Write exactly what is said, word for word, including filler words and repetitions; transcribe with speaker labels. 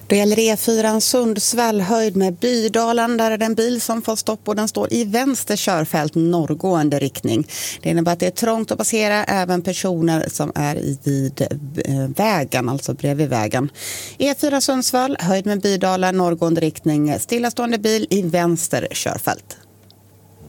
Speaker 1: Det gäller E fyra Sundsvall höjd med Bydalen, där är det en bil som får stopp och den står i vänster körfält norrgående riktning. Det innebär att det är trångt att passera även personer som är vid vägen, alltså bredvid vägen. E fyra Sundsvall höjd med Bydalen norrgående riktning, stillastående bil i vänster körfält.